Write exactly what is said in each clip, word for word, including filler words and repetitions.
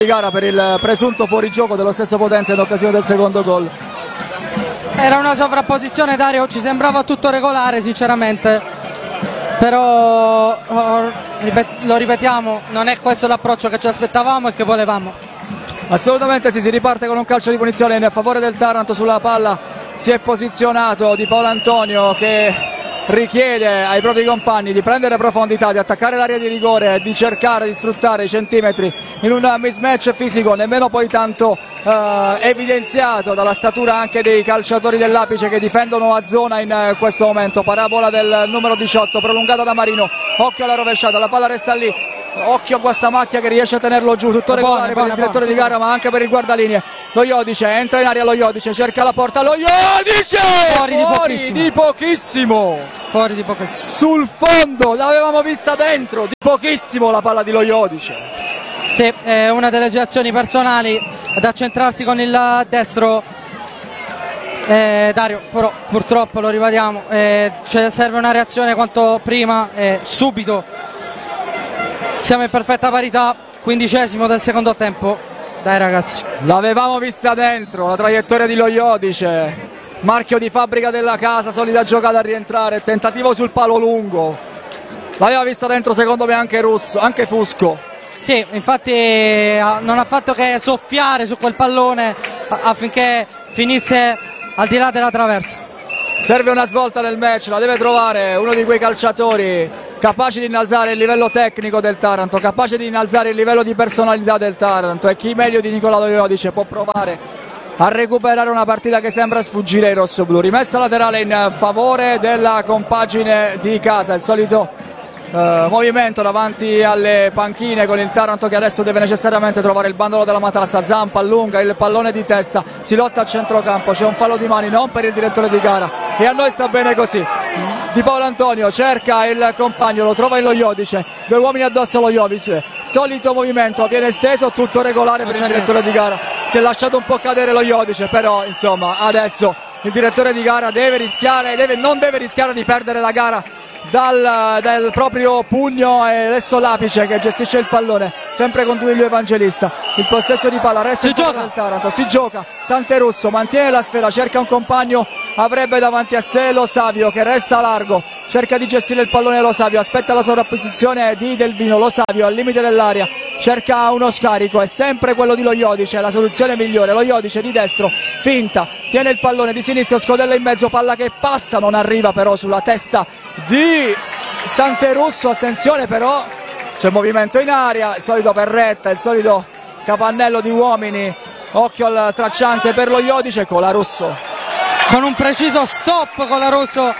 di gara per il presunto fuorigioco dello stesso Potenza in occasione del secondo gol. Era una sovrapposizione, Dario, ci sembrava tutto regolare sinceramente, però lo ripetiamo, non è questo l'approccio che ci aspettavamo e che volevamo. Assolutamente sì, si riparte con un calcio di punizione in favore del Taranto. Sulla palla si è posizionato Di Paolo Antonio, che richiede ai propri compagni di prendere profondità, di attaccare l'area di rigore e di cercare di sfruttare i centimetri in un mismatch fisico nemmeno poi tanto eh, evidenziato dalla statura anche dei calciatori dell'Apice che difendono a zona in eh, questo momento. Parabola del numero diciotto prolungata da Marino, occhio alla rovesciata, la palla resta lì, occhio a Guastamacchia che riesce a tenerlo giù, tutto regolare per il direttore di gara ma anche per il guardalinee. Lo Iodice entra in aria, lo Iodice cerca la porta, lo Iodice fuori, di, fuori pochissimo. di pochissimo fuori di pochissimo sul fondo, l'avevamo vista dentro, di pochissimo la palla di lo Iodice. Sì, è una delle sue azioni personali ad accentrarsi con il destro. eh, Dario, però purtroppo lo ribadiamo, eh, serve una reazione quanto prima, eh, subito. Siamo in perfetta parità, quindicesimo del secondo tempo. Dai ragazzi, l'avevamo vista dentro, la traiettoria di lo Iodice, marchio di fabbrica della casa, solida giocata a rientrare, tentativo sul palo lungo, l'aveva vista dentro secondo me anche Russo, anche Fusco. Sì, infatti non ha fatto che soffiare su quel pallone affinché finisse al di là della traversa. Serve una svolta nel match, la deve trovare uno di quei calciatori capace di innalzare il livello tecnico del Taranto, capace di innalzare il livello di personalità del Taranto, e chi meglio di Nicola Lo Iodice può provare a recuperare una partita che sembra sfuggire ai rossoblù. Rimessa laterale in favore della compagine di casa, il solito Uh, movimento davanti alle panchine con il Taranto che adesso deve necessariamente trovare il bandolo della matassa. Zampa allunga il pallone di testa, si lotta a centrocampo, c'è un fallo di mani non per il direttore di gara e a noi sta bene così. Di Paolo Antonio cerca il compagno, lo trova in lo Iodice, due uomini addosso allo Iodice, solito movimento, viene esteso, tutto regolare per il direttore di gara, si è lasciato un po' cadere lo Iodice, però insomma adesso il direttore di gara deve rischiare, deve, non deve rischiare di perdere la gara Dal, dal proprio pugno. E adesso l'Apice che gestisce il pallone sempre con Duilio Evangelista, il possesso di palla resta in favore del Taranto, si gioca, Santerusso mantiene la sfera, cerca un compagno, avrebbe davanti a sé Lo Savio che resta largo, cerca di gestire il pallone Lo Savio, aspetta la sovrapposizione di Delvino, Lo Savio al limite dell'area, cerca uno scarico, è sempre quello di Lo Iodice, la soluzione migliore, Lo Iodice di destro, finta, tiene il pallone di sinistro, scodella in mezzo, palla che passa, non arriva però sulla testa di Santerusso, attenzione però, c'è movimento in aria, il solito Perretta, il solito capannello di uomini, occhio al tracciante per lo Iodice, Colarusso con un preciso stop, Colarusso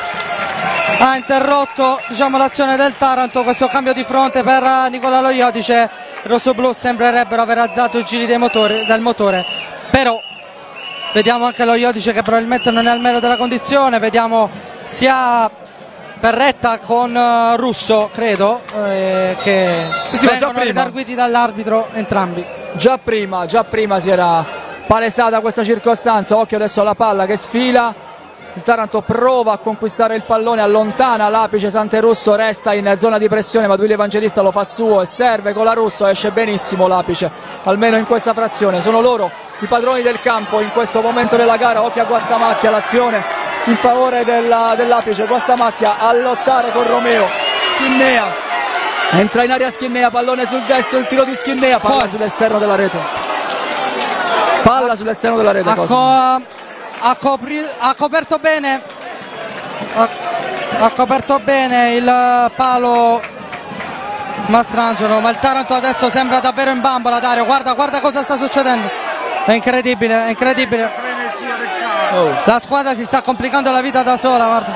ha interrotto diciamo, l'azione del Taranto. Questo cambio di fronte per Nicola Lo Iodice, i rossoblù sembrerebbero aver alzato i giri dei motori, del motore, però vediamo anche Lo Iodice che probabilmente non è al meglio della condizione, vediamo sia Perretta con uh, Russo credo eh, che sì, sì, vengono redarguiti dall'arbitro entrambi. Già prima, già prima si era palesata questa circostanza, occhio adesso alla palla che sfila, il Taranto prova a conquistare il pallone, allontana l'Apice, Santerusso resta in zona di pressione ma Duilio Evangelista lo fa suo e serve con la Russo, esce benissimo l'Apice, almeno in questa frazione, sono loro i padroni del campo in questo momento della gara. Occhio a Guastamacchia, l'azione in favore della, dell'Apice, Guastamacchia a lottare con Romeo, Schinnea, entra in aria Schinnea, pallone sul destro, il tiro di Schinnea, palla Fuori. sull'esterno della rete, palla a, sull'esterno della rete. Ha, co ha, copri ha coperto bene, ha, ha coperto bene il palo Mastrangelo, ma il Taranto adesso sembra davvero in bambola. Dario, guarda, guarda cosa sta succedendo, è incredibile, è incredibile. Oh. La squadra si sta complicando la vita da sola, guarda.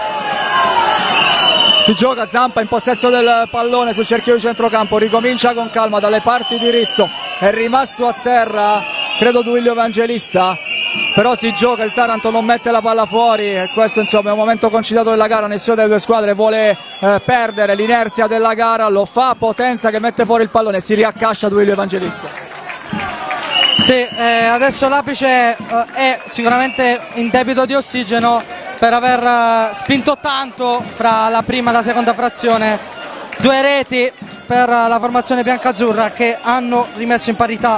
Si gioca, Zampa in possesso del pallone sul cerchio di centrocampo, ricomincia con calma dalle parti di Rizzo, è rimasto a terra credo Duilio Evangelista, però si gioca, il Taranto non mette la palla fuori e questo insomma è un momento concitato della gara, nessuna delle due squadre vuole eh, perdere l'inerzia della gara, lo fa Potenza che mette fuori il pallone, si riaccascia Duilio Evangelista. Sì, eh, adesso l'Apice eh, è sicuramente in debito di ossigeno per aver eh, spinto tanto fra la prima e la seconda frazione, due reti per la formazione biancazzurra che hanno rimesso in parità